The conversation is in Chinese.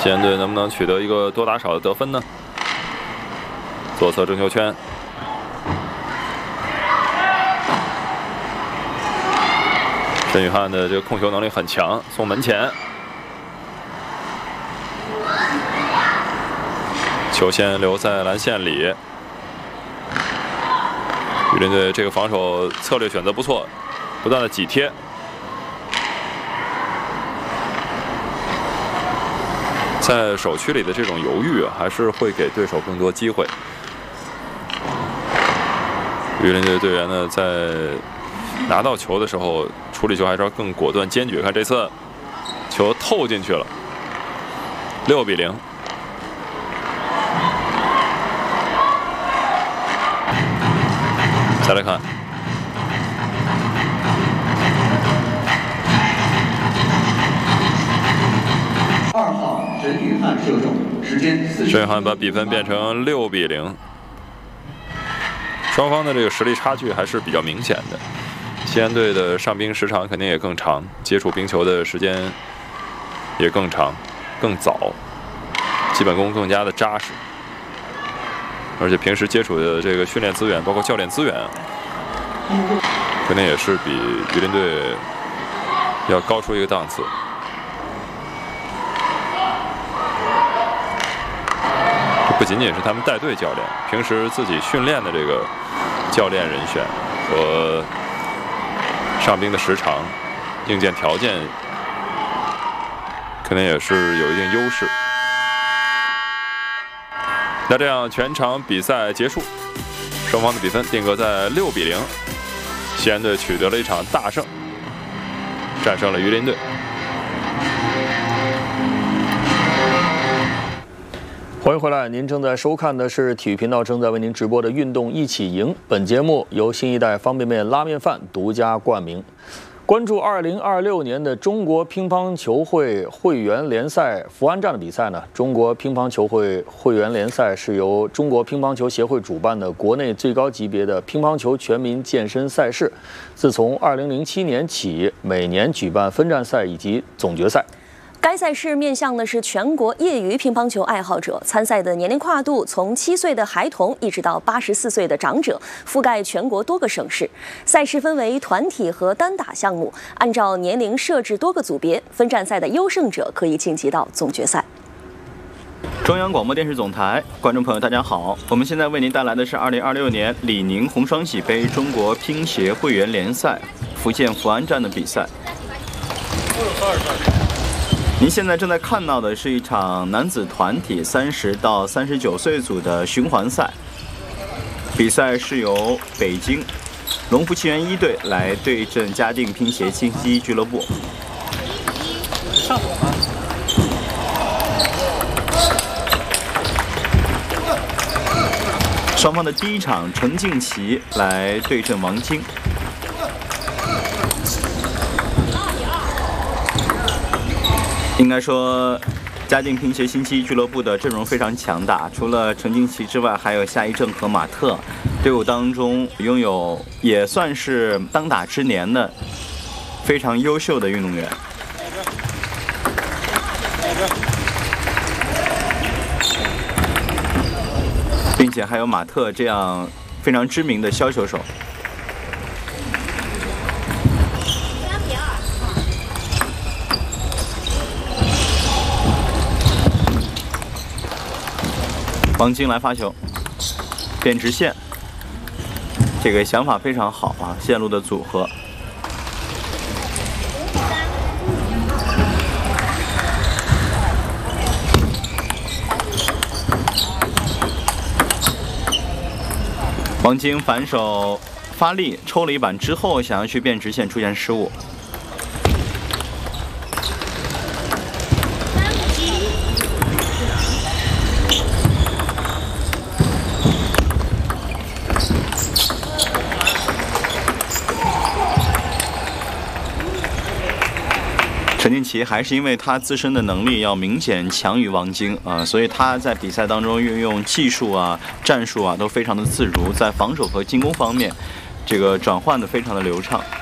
西安队能不能取得一个多打少的得分呢？左侧正球圈，申宇翰的这个控球能力很强，送门前，球先留在蓝线里。榆林队这个防守策略选择不错，不断的挤贴。 在守区里的这种犹豫还是会给对手更多机会。榆林队队员呢，在拿到球的时候处理球还是要更果断坚决。看这次球透进去了，6比0。再来看。 2号申宇翰射中，时间40。 申宇翰把比分变成6比0，双方的这个实力差距还是比较明显的。西安队的上冰时长肯定也更长，接触冰球的时间也更长、更早，基本功更加的扎实，而且平时接触的这个训练资源，包括教练资源，肯定也是比榆林队要高出一个档次。 不仅仅是他们带队教练，平时自己训练的这个教练人选和上冰的时长、硬件条件，肯定也是有一定优势。那这样全场比赛结束，双方的比分定格在6比0，西安队取得了一场大胜，战胜了榆林队。 欢迎回来，您正在收看的是体育频道正在为您直播的《运动一起赢》。本节目由新一代方便面拉面饭独家冠名。关注2026年的中国乒乓球会会员联赛福安站的比赛呢？中国乒乓球会会员联赛是由中国乒乓球协会主办的国内最高级别的乒乓球全民健身赛事。自从2007年起，每年举办分站赛以及总决赛。 该赛事面向的是全国业余乒乓球爱好者，参赛的年龄跨度从7岁的孩童一直到84岁的长者，覆盖全国多个省市。赛事分为团体和单打项目，按照年龄设置多个组别，分站赛的优胜者可以晋级到总决赛。 中央广播电视总台观众朋友，大家好，我们现在为您带来的是2026年李宁红双喜杯中国乒协会员联赛福建福安站的比赛。 您现在正在看到的是一场男子团体30到39岁组的循环赛，比赛是由北京龙福奇缘1队来对阵嘉定乒协新基俱乐部。双方的第一场，程静琪来对阵王晶。 应该说，嘉定乒协新基俱乐部的阵容非常强大，除了程静琪之外，还有夏一正和马特。队伍当中拥有也算是当打之年的非常优秀的运动员。并且还有马特这样非常知名的削球手。 王晶来发球，变直线，这个想法非常好啊！线路的组合，王晶反手发力抽了一板之后，想要去变直线，出现失误。 陈静琪还是因为他自身的能力要明显强于王晶啊，所以他在比赛当中运用技术啊、战术啊都非常的自如，在防守和进攻方面，这个转换的非常的流畅。